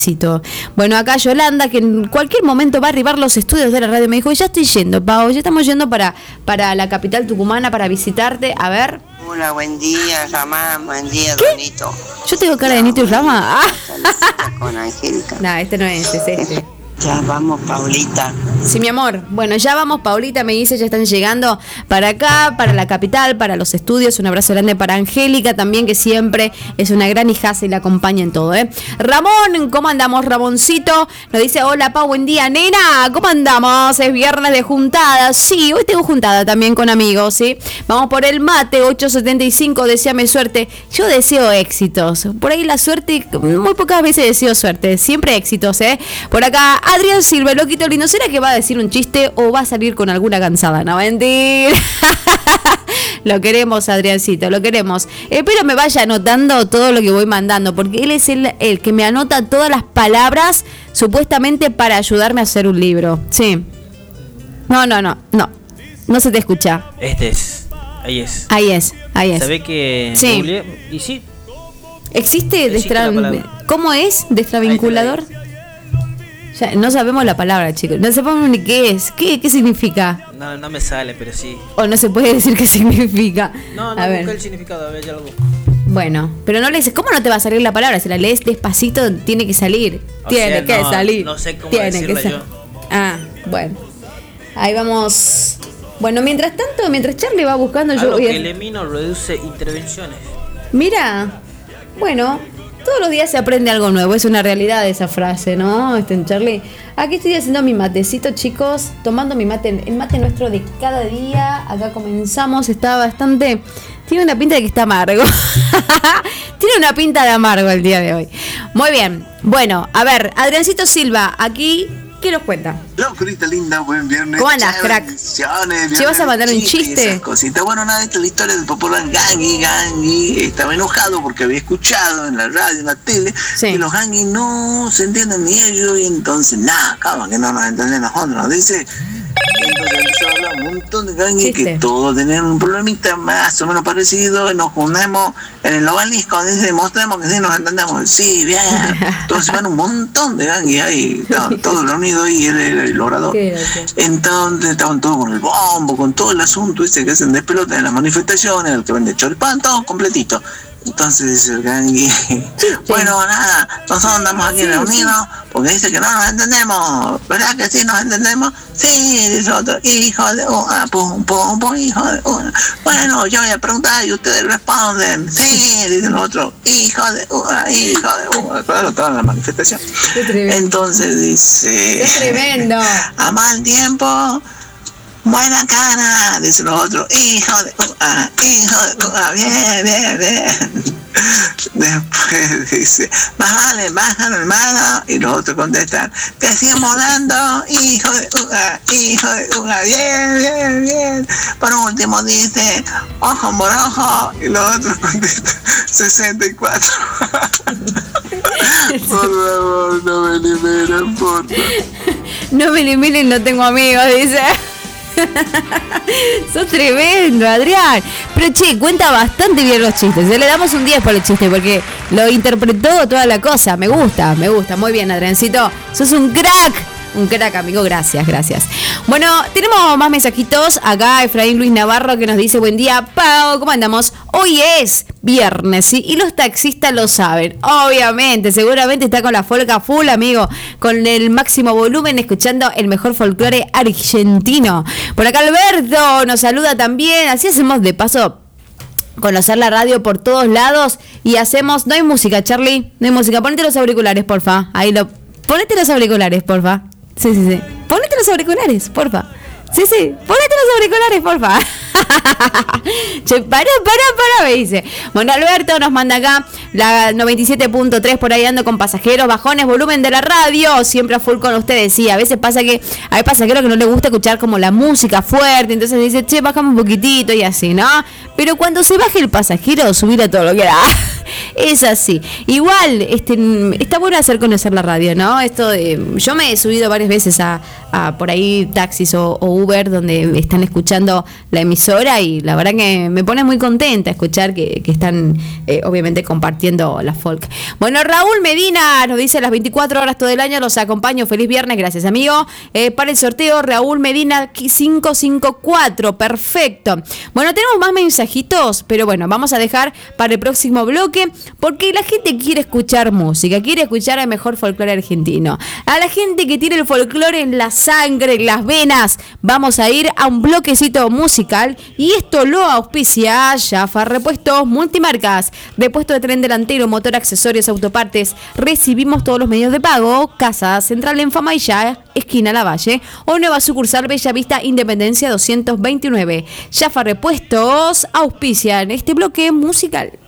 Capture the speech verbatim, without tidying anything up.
Bueno, acá Yolanda, que en cualquier momento va a arribar los estudios de la radio, me dijo, ya estoy yendo, Pau, ya estamos yendo para, para la capital tucumana para visitarte. A ver. Hola, buen día, Ramán, buen día, ¿Qué? Donito. Yo tengo cara de Nito y Rama. Ah. Con Angélica. No, este no es, es este. Ya vamos, Paulita. Sí, mi amor. Bueno, ya vamos, Paulita me dice, ya están llegando para acá, para la capital, para los estudios. Un abrazo grande para Angélica también, que siempre es una gran hijaza y la acompaña en todo, ¿eh? Ramón, ¿cómo andamos, Ramoncito? Nos dice, hola, Pau, buen día, nena, ¿cómo andamos? Es viernes de juntada. Sí, hoy tengo juntada también con amigos, ¿sí? Vamos por el mate, ocho setenta y cinco, deseame suerte. Yo deseo éxitos. Por ahí la suerte, muy pocas veces deseo suerte, siempre éxitos, ¿eh? Por acá, Adrián Silva, loquito lindo, ¿será que va a decir un chiste o va a salir con alguna cansada? No, mentir. Lo queremos, Adriancito, lo queremos. Espero me vaya anotando todo lo que voy mandando, porque él es el, el que me anota todas las palabras supuestamente para ayudarme a hacer un libro. Sí. No, no, no, no. No se te escucha. Este es. Ahí es. Ahí es, ahí es. ¿Sabe que sí. Googleé? Y sí. ¿Existe, Existe destra... ¿Cómo es? ¿Destravinculador? Ya, no sabemos la palabra, chicos. No sabemos ni qué es. ¿Qué, qué significa? No, no me sale, pero sí. O no se puede decir qué significa. No, no busqué el significado, a ver, ya lo busco. Bueno, pero no lees. ¿Cómo no te va a salir la palabra? Si la lees despacito, tiene que salir. O tiene sea, que no, salir. No sé cómo tiene decirlo que yo. Ah, bueno. Ahí vamos. Bueno, mientras tanto, mientras Charlie va buscando, Algo yo voy a... que elimino reduce intervenciones. Mira, bueno, todos los días se aprende algo nuevo, es una realidad esa frase, ¿no? Este, Charlie, aquí estoy haciendo mi matecito, chicos, tomando mi mate, el mate nuestro de cada día. Acá comenzamos, está bastante, tiene una pinta de que está amargo. Tiene una pinta de amargo el día de hoy. Muy bien, bueno, a ver, Adriancito Silva, aquí, ¿qué nos cuenta? Hola, Corita linda, buen viernes. ¿Cómo andas, crack? ¿Te vas a mandar un chiste? Cositas. Bueno, nada, esta es la historia del Popolán Gangui. Gangui estaba enojado porque había escuchado en la radio, en la tele, sí, que los Gangui no se entienden ni ellos, y entonces, nada, calma, que no nos entienden nosotros, dice. Entonces empezó a hablar un montón de Gangui que todos tenían un problemita más o menos parecido, y nos juntamos en el obelisco, dice, mostremos que sí nos entendemos. Sí, bien. Entonces van un montón de Gangui ahí, estaban todos reunidos y él era el orador. Entonces estaban todos con el bombo, con todo el asunto ese que hacen de pelota en las manifestaciones, el que vende choripán, todo completito. Entonces dice el Gangui, bueno, nada, nosotros andamos aquí sí, reunidos sí, porque dice que no nos entendemos, ¿verdad que sí nos entendemos? Sí, dice otro, hijo de una, pum, pum, pum, hijo de una. Bueno, yo voy a preguntar y ustedes responden. Sí, dice el otro, hijo de una, hijo de una. Claro, estaba en la manifestación. Entonces dice, ¡qué tremendo! A mal tiempo, buena cara, dice los otros, hijo de uh, hijo de uh, bien, bien, bien. Después dice, más vale, bajan hermano, y los otros contestan, te siguen volando, hijo de uh, hijo de uh, bien, bien, bien. Por último dice, ojo por ojo, y los otros contestan, sesenta y cuatro. Por favor, no me eliminen, por favor. No me eliminen, no tengo amigos, dice. Sos tremendo, Adrián. Pero che, cuenta bastante bien los chistes. Le damos un diez por el chiste porque lo interpretó toda la cosa. Me gusta, me gusta. Muy bien, Adriancito. Sos un crack. Un crack, amigo. Gracias, gracias. Bueno, tenemos más mensajitos. Acá Efraín Luis Navarro que nos dice, buen día, Pau, ¿cómo andamos? Hoy es viernes, ¿sí? Y los taxistas lo saben. Obviamente, seguramente está con la folca full, amigo. Con el máximo volumen, escuchando el mejor folclore argentino. Por acá Alberto nos saluda también. Así hacemos de paso conocer la radio por todos lados. Y hacemos... No hay música, Charlie. No hay música. Ponete los auriculares, porfa. Ahí lo... Ponete los auriculares, porfa. Sí, sí, sí. Ponete los auriculares, porfa. Sí, sí. Ponete los auriculares, porfa. Che, pará, pará, pará, me dice. Bueno, Alberto nos manda acá la noventa y siete punto tres, por ahí ando con pasajeros, bajones, volumen de la radio, siempre a full con ustedes. Sí, a veces pasa que hay pasajeros que no les gusta escuchar como la música fuerte, entonces dice, che, bajame un poquitito y así, ¿no? Pero cuando se baje el pasajero, subir a todo lo que da. Es así. Igual, este, está bueno hacer conocer la radio, ¿no? Esto de, yo me he subido varias veces a, a por ahí taxis o, o Uber donde están escuchando la emisora y la verdad que me pone muy contenta escuchar que, que están eh, obviamente compartiendo la folk. Bueno, Raúl Medina nos dice las veinticuatro horas todo el año los acompaño. Feliz viernes, gracias amigo. Eh, para el sorteo, Raúl Medina cinco cinco cuatro, perfecto. Bueno, tenemos más mensajitos, pero bueno, vamos a dejar para el próximo bloque porque la gente quiere escuchar música, quiere escuchar el mejor folclore argentino. A la gente que tiene el folclore en la sangre, en las venas, vamos a ir a un bloquecito musical y esto lo auspicia Jaffa Repuestos Multimarcas, repuesto de tren delantero, motor, accesorios, autopartes. Recibimos todos los medios de pago. Casa Central en Famaillá, esquina Lavalle, o nueva sucursal Bella Vista Independencia doscientos veintinueve. Jaffa Repuestos auspician este bloque musical.